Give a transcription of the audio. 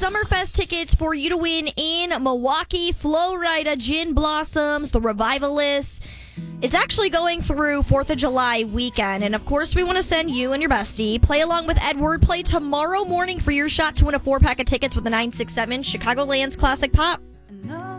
Summerfest tickets for you to win in Milwaukee. Florida, Gin Blossoms, The Revivalists. It's actually going through 4th of July weekend. And, of course, we want to send you and your bestie. Play along with Edward. Play tomorrow morning for your shot to win a 4-pack of tickets with the 967 Chicagoland's Classic Pop.